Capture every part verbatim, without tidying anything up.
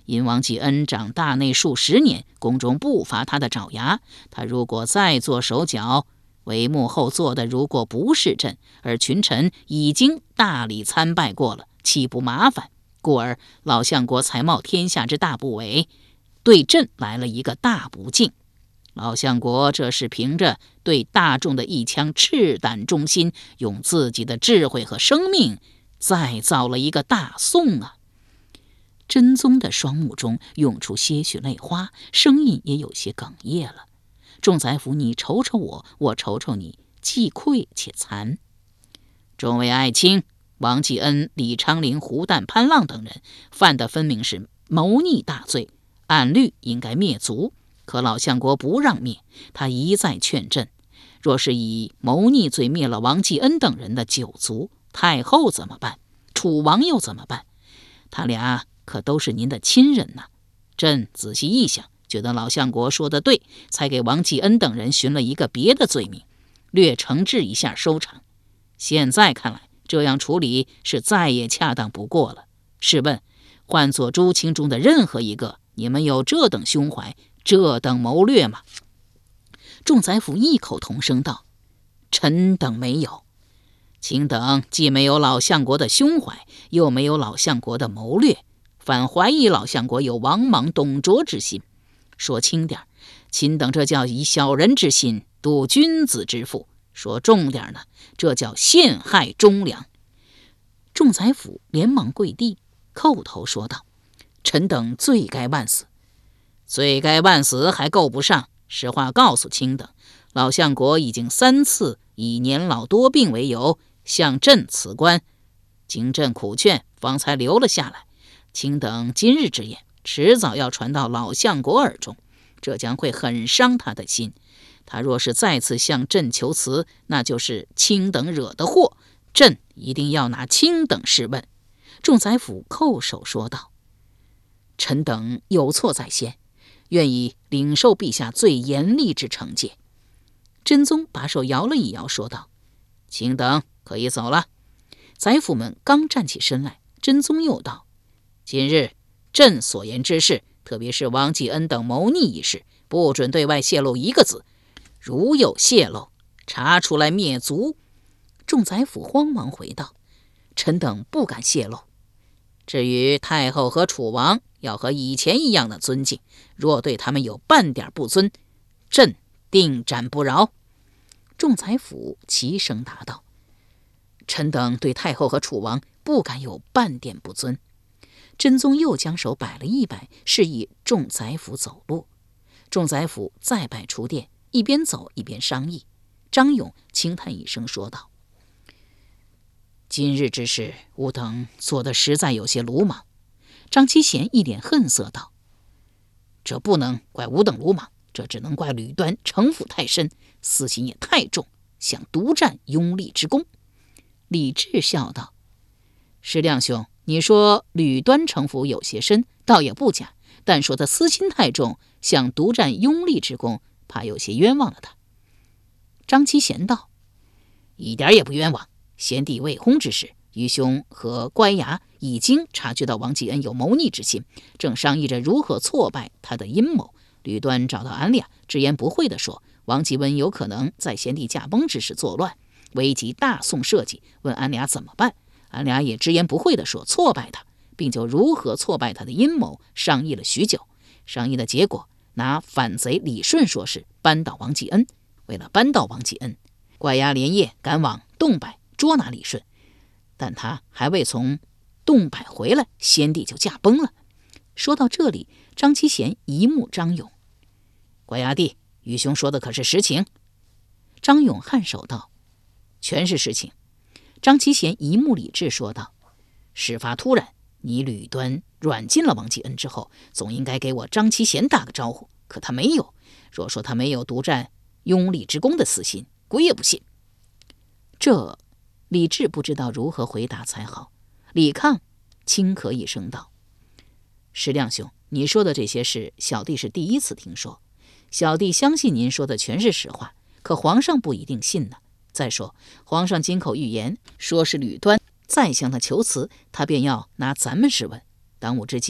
因王继恩长大内数十年，宫中不乏他的爪牙，他如果再做手脚，为幕后做的如果不是朕，而群臣已经大礼参拜过了，岂不麻烦？故而老相国才冒天下之大不韪，对朕来了一个大不敬。老相国这是凭着对大众的一腔赤胆忠心，用自己的智慧和生命再造了一个大宋啊！真宗的双目中涌出些许泪花，声音也有些哽咽了。众宰辅，你瞅瞅我，我瞅瞅你，既愧且惭。众位爱卿，王继恩、李昌龄、胡旦、潘浪等人犯的分明是谋逆大罪，按律应该灭族，可老相国不让灭，他一再劝朕，若是以谋逆罪灭了王继恩等人的九族，太后怎么办？楚王又怎么办？他俩可都是您的亲人呐！朕仔细一想，觉得老相国说的对，才给王继恩等人寻了一个别的罪名，略惩治一下收场。现在看来，这样处理是再也恰当不过了。试问，换做诸卿中的任何一个，你们有这等胸怀，这等谋略吗？众宰辅异口同声道：臣等没有。卿等既没有老相国的胸怀，又没有老相国的谋略，反怀疑老相国有王莽董卓之心。说轻点，卿等这叫以小人之心度君子之腹；说重点呢，这叫陷害忠良。众宰辅连忙跪地叩头说道：臣等罪该万死。罪该万死还够不上，实话告诉卿等，老相国已经三次以年老多病为由向朕辞官，经朕苦劝，方才留了下来。卿等今日之言，迟早要传到老相国耳中，这将会很伤他的心。他若是再次向朕求辞，那就是卿等惹的祸，朕一定要拿卿等试问。众宰辅叩首说道：臣等有错在先，愿意领受陛下最严厉之惩戒。真宗把手摇了一摇，说道：卿等可以走了。宰辅们刚站起身来，真宗又道：今日朕所言之事，特别是王继恩等谋逆一事，不准对外泄露一个字，如有泄露，查出来灭族。众宰辅慌忙回道：臣等不敢泄露。至于太后和楚王，要和以前一样的尊敬，若对他们有半点不尊，朕定斩不饶。众宰辅齐声答道：臣等对太后和楚王不敢有半点不尊。真宗又将手摆了一摆，示意众宰辅走路。众宰辅再拜出殿，一边走一边商议。张勇轻叹一声说道：今日之事，吾等做的实在有些鲁莽。张七贤一脸恨色道：这不能怪吾等鲁莽，这只能怪吕端城府太深，私心也太重，想独占拥立之功。李治笑道：石亮兄，你说吕端城府有些深，倒也不假，但说他私心太重，想独占拥立之功，怕有些冤枉了他。张七贤道：一点也不冤枉，先帝未婚之时，愚兄和乖牙已经察觉到王继恩有谋逆之心，正商议着如何挫败他的阴谋。吕端找到安利亚，直言不讳地说，王继恩有可能在先帝驾崩之时作乱，危及大宋社稷，问安利亚怎么办。安利亚也直言不讳地说挫败他，并就如何挫败他的阴谋商议了许久。商议的结果，拿反贼李顺说是扳倒王继恩。为了扳倒王继恩，乖牙连夜赶往洞柏捉拿李顺，但他还未从洞柏回来，先帝就驾崩了。说到这里，张七贤一目张勇：乖牙弟，愚兄说的可是实情？张勇颔首道：全是实情。张七贤一目李治说道：事发突然，你吕端软禁了王继恩之后，总应该给我张七贤打个招呼，可他没有。若说他没有独占拥立之功的私心，鬼也不信。这李治不知道如何回答才好。李抗轻咳一声道：石亮兄，你说的这些事，小弟是第一次听说。小弟相信您说的全是实话，可皇上不一定信呢。再说，皇上金口预言，说是吕端再向他求辞，他便要拿咱们试问。当务之急，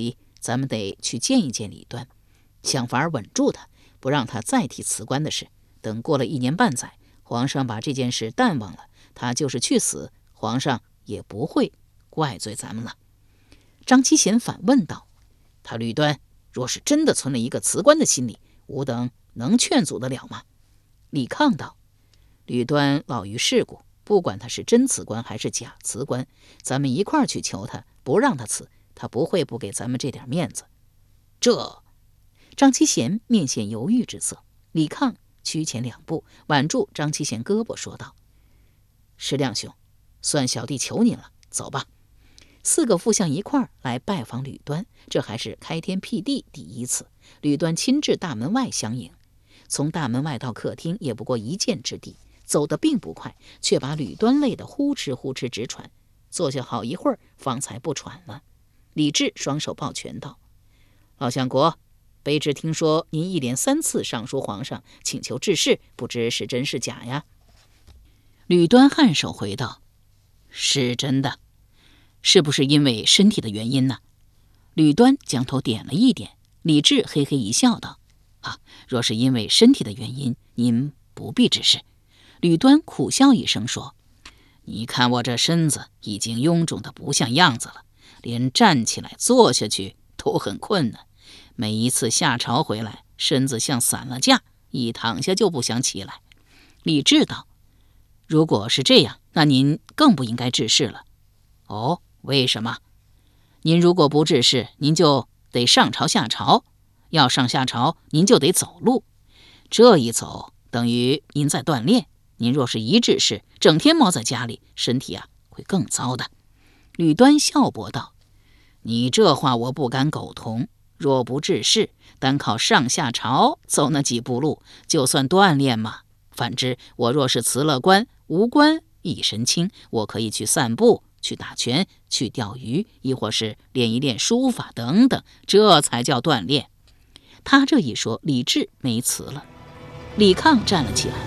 咱们得去见一见李端，想法稳住他，不让他再提辞官的事。等过了一年半载，皇上把这件事淡忘了，他就是去死，皇上也不会怪罪咱们了。”张七贤反问道：“他吕端若是真的存了一个辞官的心理，吾等能劝阻得了吗？”李抗道：“吕端老于世故，不管他是真辞官还是假辞官，咱们一块儿去求他，不让他辞，他不会不给咱们这点面子。”这张七贤面现犹豫之色，李抗趋前两步，挽住张七贤胳膊说道：“石亮兄，算小弟求您了，走吧。”四个副相一块儿来拜访吕端，这还是开天辟地第一次。吕端亲至大门外相迎，从大门外到客厅也不过一箭之地，走得并不快，却把吕端累得呼哧呼哧直喘。坐下好一会儿，方才不喘了。李治双手抱拳道：“老相国，卑职听说您一连三次上书皇上，请求治事，不知是真是假呀？”吕端颔首回道：“是真的。”“是不是因为身体的原因呢？”吕端将头点了一点。李治嘿嘿一笑道：“啊，若是因为身体的原因，您不必治事。”吕端苦笑一声说：“你看我这身子已经臃肿得不像样子了，连站起来坐下去都很困难。每一次下朝回来，身子像散了架，一躺下就不想起来。”李治道：“如果是这样，那您更不应该治事了。”“哦，为什么？”“您如果不治事，您就得上朝下朝，要上下朝，您就得走路。这一走，等于您在锻炼。您若是一治事，整天猫在家里，身体啊会更糟的。”吕端笑驳道：“你这话我不敢苟同。若不治事，单靠上下朝走那几步路，就算锻炼吗？反之，我若是辞了官，无官一身轻，我可以去散步，去打拳，去钓鱼，亦或是练一练书法等等，这才叫锻炼。”他这一说，李治没词了。李抗站了起来：“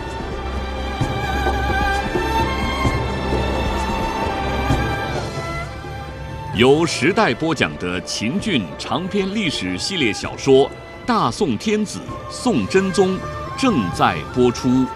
由时代播讲的秦俊长篇历史系列小说《大宋天子宋真宗》正在播出。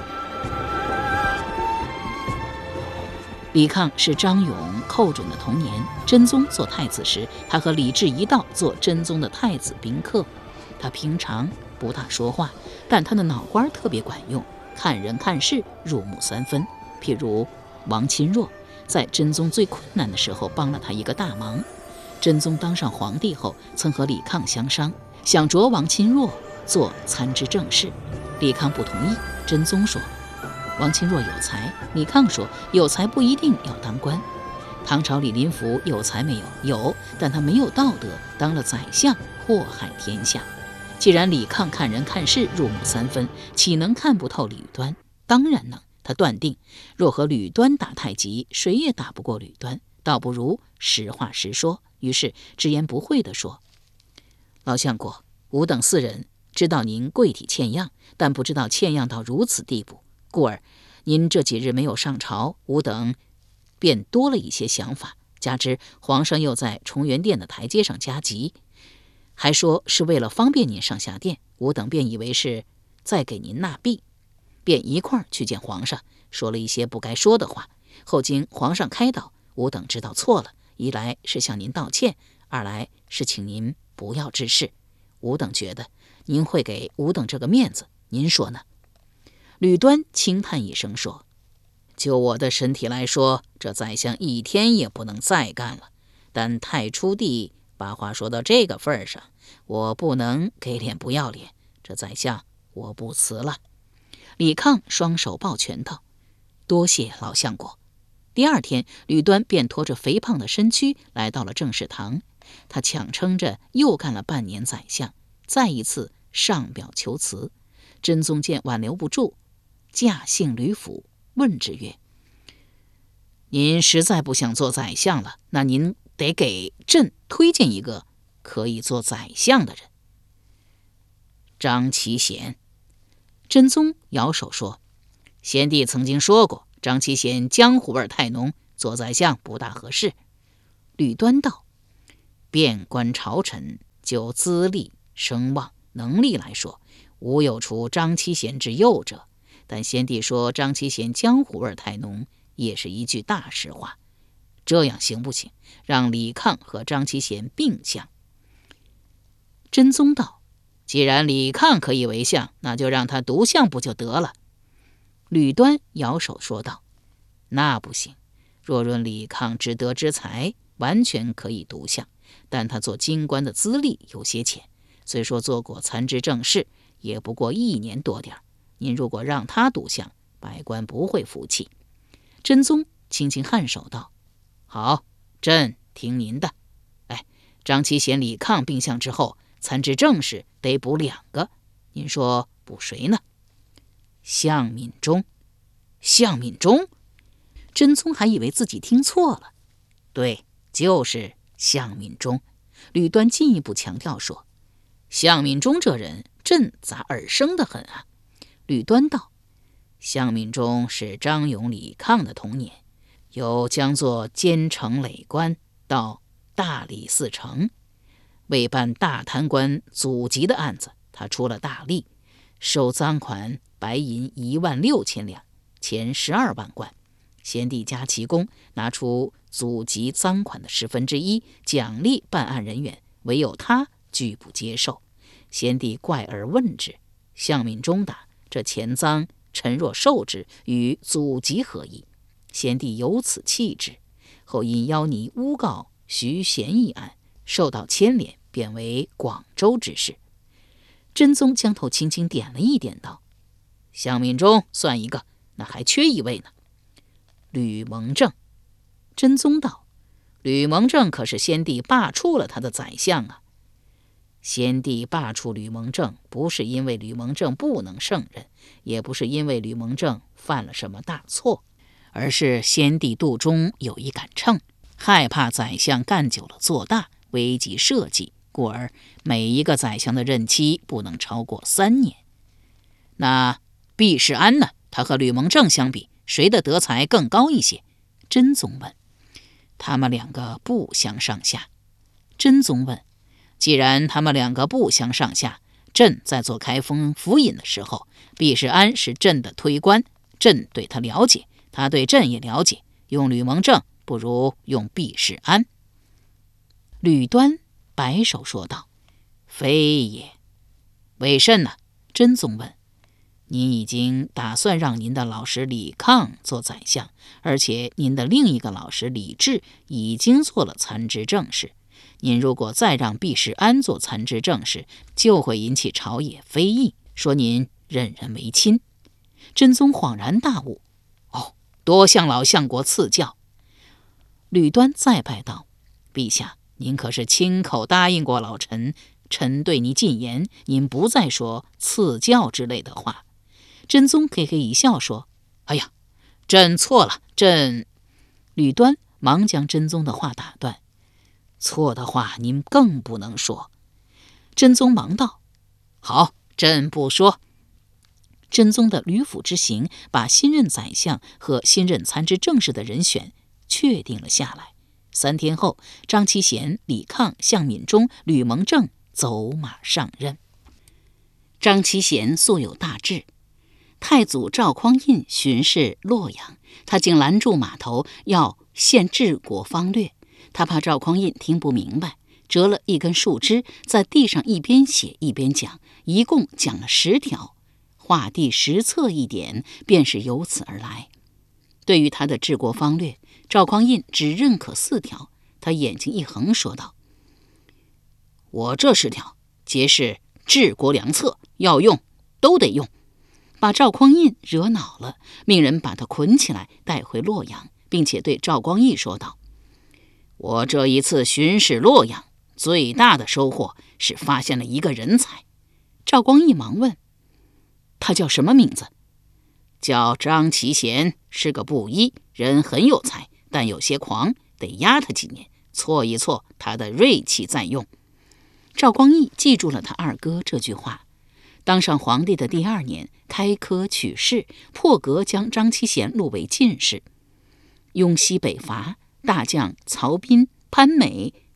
李抗是张勇寇准的同年，真宗做太子时，他和李治一道做真宗的太子宾客。他平常不大说话，但他的脑瓜特别管用，看人看事入木三分。譬如王钦若在真宗最困难的时候帮了他一个大忙。真宗当上皇帝后，曾和李抗相商，想着王钦若做参知政事。李抗不同意，真宗说王钦若有才，李抗说有才不一定要当官。唐朝李林甫有才没有？有，但他没有道德，当了宰相，祸害天下。既然李抗看人看事入木三分，岂能看不透吕端？当然能。他断定，若和吕端打太极，谁也打不过吕端，倒不如实话实说。于是直言不讳地说：“老相国，吾等四人知道您贵体欠样，但不知道欠样到如此地步，故而您这几日没有上朝，吾等便多了一些想法。加之皇上又在崇元殿的台阶上加急，还说是为了方便您上下殿，吾等便以为是在给您纳币，便一块儿去见皇上，说了一些不该说的话。后经皇上开导，吾等知道错了，一来是向您道歉，二来是请您不要治事。吾等觉得您会给吾等这个面子，您说呢？”吕端轻叹一声说：“就我的身体来说，这宰相一天也不能再干了。但太初帝把话说到这个份上，我不能给脸不要脸，这宰相我不辞了。”李抗双手抱拳道：“多谢老相国。”第二天，吕端便拖着肥胖的身躯来到了政事堂。他强撑着又干了半年宰相，再一次上表求辞。真宗见挽留不住，驾幸吕府，问之曰：“您实在不想做宰相了，那您得给朕推荐一个可以做宰相的人。”张其贤。真宗摇手说：“先帝曾经说过，张其贤江湖味太浓，做宰相不大合适。”吕端道：“ 遍观朝臣，就资历、声望、能力来说，无有除张七贤之右者。但先帝说张七贤江湖味太浓，也是一句大实话。这样行不行？让李抗和张七贤并相。真宗道：既然李抗可以为相，那就让他独相不就得了？吕端摇手说道：那不行，若论李抗之德之才，完全可以独相，但他做京官的资历有些浅，虽说做过参知政事，也不过一年多点。您如果让他独相，百官不会服气。真宗轻轻颔首道：好，朕听您的。哎，张七贤、李抗并相之后，参知政事得补两个，您说补谁呢？向敏中。向敏中？真宗还以为自己听错了。对，就是向敏中。吕端进一步强调说：向敏中这人，朕咋耳生得很啊？吕端道：向敏中是张勇、李抗的同年，由将作监城累官到大理寺丞，为办大贪官祖籍的案子，他出了大力，收赃款白银一万六千两，钱十二万贯。先帝加其功，拿出祖籍赃款的十分之一，奖励办案人员，唯有他拒不接受。先帝怪而问之，向敏中答：这钱赃臣若受之，与祖籍何异？先帝由此弃之。后因邀拟诬告徐贤一案，受到牵连，贬为广州之事。真宗将头轻轻点了一点，道：向敏中算一个，那还缺一位呢。吕蒙正。真宗道：吕蒙正可是先帝罢黜了他的宰相啊。先帝罢黜吕蒙正，不是因为吕蒙正不能胜任，也不是因为吕蒙正犯了什么大错，而是先帝肚中有一杆秤，害怕宰相干久了做大，危及社稷，故而每一个宰相的任期不能超过三年。那毕世安呢？他和吕蒙正相比，谁的德才更高一些？真宗问。他们两个不相上下。真宗问：既然他们两个不相上下，朕在做开封府尹的时候，毕世安是朕的推官，朕对他了解，他对朕也了解，用吕蒙正不如用毕世安。吕端摆手说道：非也。为甚呢？真宗问。您已经打算让您的老师李抗做宰相，而且您的另一个老师李治已经做了参知政事，您如果再让毕世安做参知政事，就会引起朝野非议，说您任人唯亲。真宗恍然大悟：哦，多向老相国赐教。吕端再拜道：陛下，您可是亲口答应过老臣，臣对你进言，您不再说赐教之类的话。真宗嘿嘿一笑说：哎呀，朕错了，朕……吕端忙将真宗的话打断：错的话您更不能说。真宗忙道：好，朕不说。真宗的吕府之行，把新任宰相和新任参知政事的人选确定了下来。三天后，张七贤、李抗、向敏中、吕蒙正走马上任。张七贤素有大志，太祖赵匡胤巡视洛阳，他竟拦住码头要献治国方略。他怕赵匡胤听不明白，折了一根树枝，在地上一边写一边讲，一共讲了十条，画第十册一点，便是由此而来。对于他的治国方略，赵匡胤只认可四条，他眼睛一横说道：我这十条皆是治国良策，要用都得用。把赵匡胤惹恼了，命人把他捆起来带回洛阳，并且对赵光义说道：我这一次巡视洛阳，最大的收获是发现了一个人才。赵光义忙问：他叫什么名字？叫张其贤，是个布衣，人很有才，但有些狂，得压他几年，挫一挫他的锐气再用。赵光义记住了他二哥这句话。当上皇帝的第二年，开科取士，破格将张其贤录为进士。雍西北伐，大将曹彬、潘美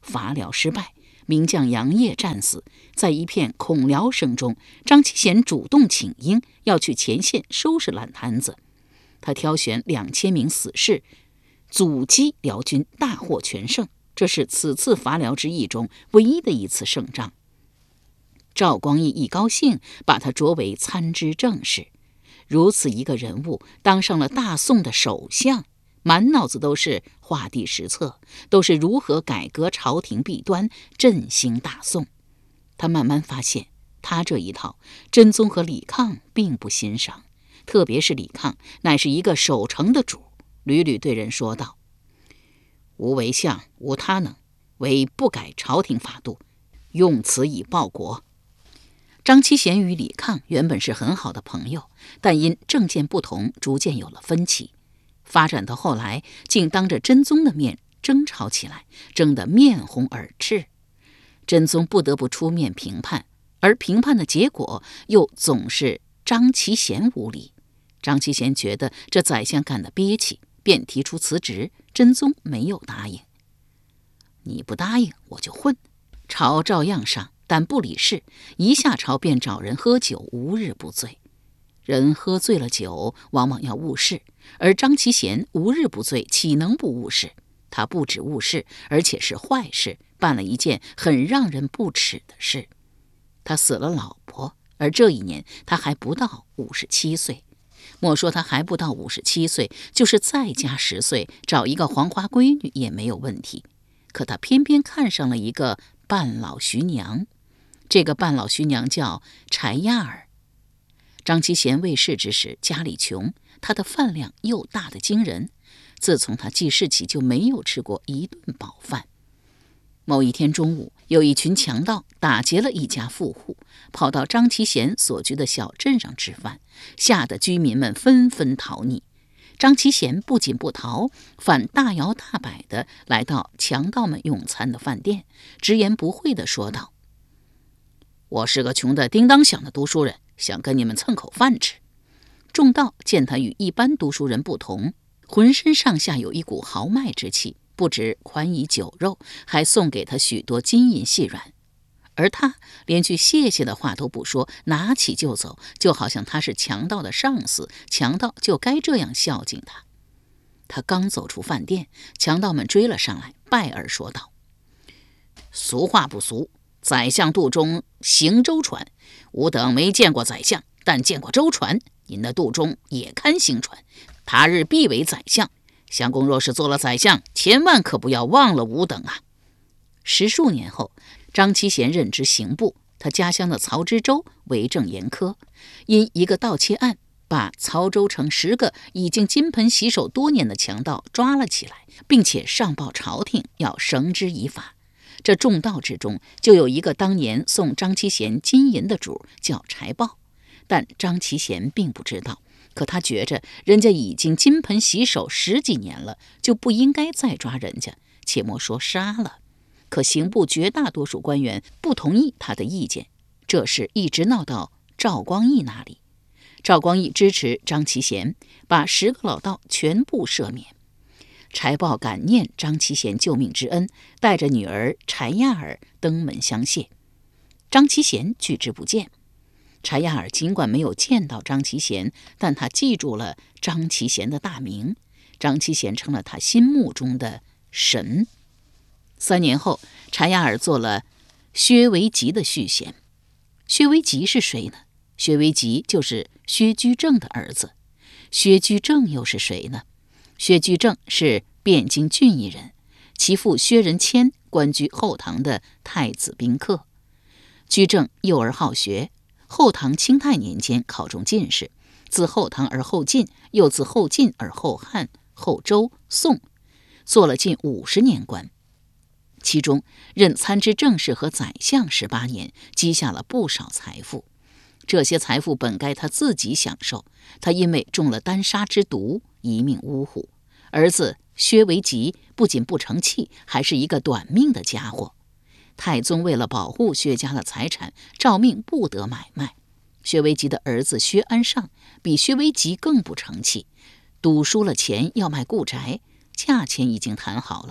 伐辽失败，名将杨业战死。在一片恐辽声中，张其贤主动请缨，要去前线收拾烂摊子。他挑选两千名死士，阻击辽军，大获全胜。这是此次伐辽之役中唯一的一次胜仗。赵光义一高兴，把他擢为参知政事。如此一个人物，当上了大宋的首相，满脑子都是画地实策，都是如何改革朝廷弊端，振兴大宋。他慢慢发现，他这一套真宗和李抗并不欣赏，特别是李抗乃是一个守城的主，屡屡对人说道：吾为相，无他能，唯不改朝廷法度，用此以报国。张其贤与李抗原本是很好的朋友，但因政见不同，逐渐有了分歧，发展到后来，竟当着真宗的面争吵起来，争得面红耳赤。真宗不得不出面评判，而评判的结果又总是张其贤无理。张其贤觉得这宰相干得憋气，便提出辞职。真宗没有答应。你不答应，我就混。朝照样上，但不理事，一下朝便找人喝酒，无日不醉。人喝醉了酒，往往要误事，而张其贤无日不醉，岂能不误事？他不止误事，而且是坏事，办了一件很让人不齿的事。他死了老婆，而这一年他还不到五十七岁。莫说他还不到五十七岁，就是再加十岁，找一个黄花闺女也没有问题。可他偏偏看上了一个半老徐娘，这个半老徐娘叫柴亚儿。张其贤未仕之时，家里穷，他的饭量又大得惊人。自从他记事起，就没有吃过一顿饱饭。某一天中午，有一群强盗打劫了一家富户，跑到张其贤所居的小镇上吃饭，吓得居民们纷纷逃匿。张其贤不仅不逃，反大摇大摆地来到强盗们用餐的饭店，直言不讳地说道：我是个穷得叮当响的读书人，想跟你们蹭口饭吃。众盗见他与一般读书人不同，浑身上下有一股豪迈之气，不止宽以酒肉，还送给他许多金银细软。而他连句谢谢的话都不说，拿起就走，就好像他是强盗的上司，强盗就该这样孝敬他。他刚走出饭店，强盗们追了上来，拜而说道：俗话不俗，宰相肚中行舟船，吾等没见过宰相，但见过舟船，您的肚中也堪行船，他日必为宰相。相公若是做了宰相，千万可不要忘了吾等啊。十数年后，张其贤任职刑部，他家乡的曹知州为政严苛，因一个盗窃案，把曹州城十个已经金盆洗手多年的强盗抓了起来，并且上报朝廷，要绳之以法。这众盗之中，就有一个当年送张其贤金银的主，叫柴豹，但张其贤并不知道。可他觉着人家已经金盆洗手十几年了，就不应该再抓人家，且莫说杀了。可刑部绝大多数官员不同意他的意见，这事一直闹到赵光义那里。赵光义支持张其贤，把十个老盗全部赦免。柴豹感念张其贤救命之恩，带着女儿柴亚儿登门相谢。张其贤拒之不见。柴亚儿尽管没有见到张其贤，但他记住了张其贤的大名，张其贤成了他心目中的神。三年后，柴亚儿做了薛维吉的续弦。薛维吉是谁呢？薛维吉就是薛居正的儿子。薛居正又是谁呢？薛居正是汴京郡一人，其父薛仁谦官居后唐的太子宾客。居正幼而好学，后唐清泰年间考中进士，自后唐而后晋，又自后晋而后汉、后周、宋，做了近五十年官。其中任参知政事和宰相十八年，积下了不少财富。这些财富本该他自己享受，他因为中了丹砂之毒，一命呜呼。儿子薛维吉不仅不成器，还是一个短命的家伙。太宗为了保护薛家的财产，诏命不得买卖。薛维吉的儿子薛安上比薛维吉更不成器，赌输了钱要卖故宅，价钱已经谈好了，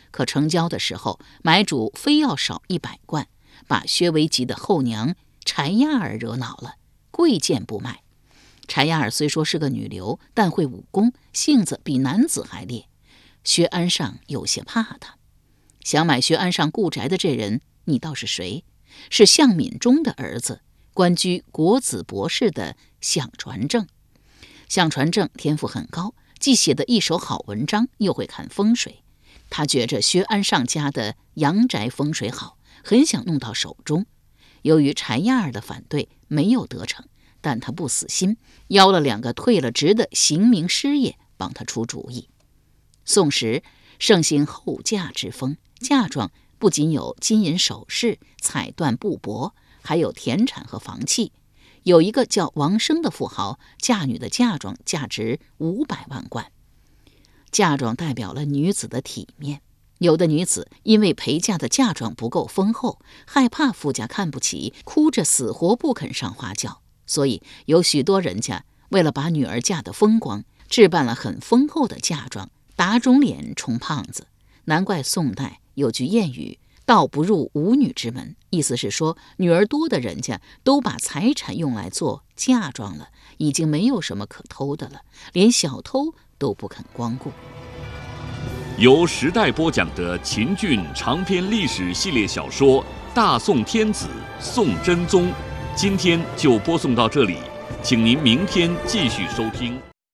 可成交的时候，买主非要少一百贯，把薛维吉的后娘柴亚尔惹恼了，贵贱不卖。柴亚尔虽说是个女流，但会武功，性子比男子还烈。薛安上有些怕他。想买薛安上故宅的这人，你道是谁？是项敏中的儿子，官居国子博士的项传正。项传正天赋很高，既写得一手好文章，又会看风水。他觉着薛安上家的阳宅风水好，很想弄到手中。由于柴亚尔的反对，没有得逞，但他不死心，邀了两个退了职的刑名师爷帮他出主意。宋时盛行后嫁之风，嫁妆不仅有金银首饰、彩缎布帛，还有田产和房契。有一个叫王生的富豪，嫁女的嫁妆价值五百万贯。嫁妆代表了女子的体面，有的女子因为陪嫁的嫁妆不够丰厚，害怕夫家看不起，哭着死活不肯上花轿，所以有许多人家为了把女儿嫁得风光，置办了很丰厚的嫁妆，打肿脸充胖子。难怪宋代有句谚语，道不入舞女之门，意思是说女儿多的人家都把财产用来做嫁妆了，已经没有什么可偷的了，连小偷都不肯光顾。 由时代播讲的秦俊长篇历史系列小说《大宋天子·宋真宗》，今天就播送到这里，请您明天继续收听。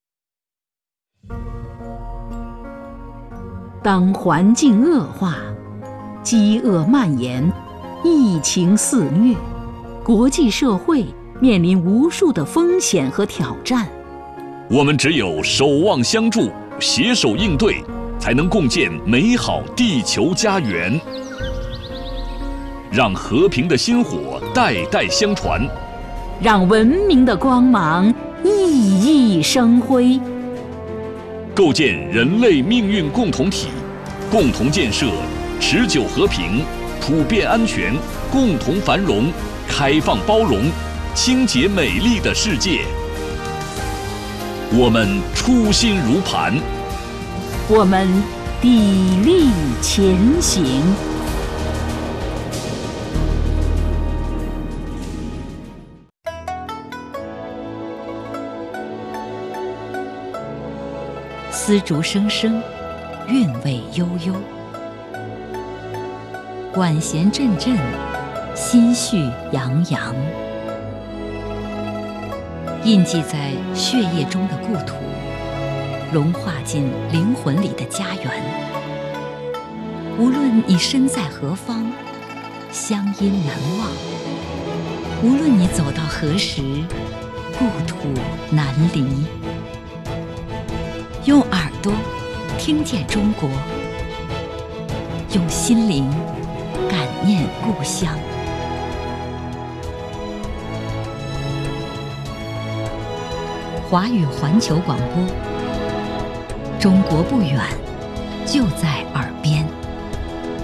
当环境恶化，饥饿蔓延，疫情肆虐，国际社会面临无数的风险和挑战。 我们只有守望相助，携手应对，才能共建美好地球家园。让和平的薪火代代相传， 让文明的光芒熠熠生辉。 构建人类命运共同体，共同建设持久和平、普遍安全、共同繁荣、开放包容、清洁美丽的世界。我们初心如磐， 我们砥砺前行。丝竹声声，韵味悠悠；管弦阵阵，心绪洋洋。印记在血液中的故土，融化进灵魂里的家园。无论你身在何方，乡音难忘；无论你走到何时，故土难离。用耳朵听见中国，用心灵感念故乡。华语环球广播，中国不远，就在耳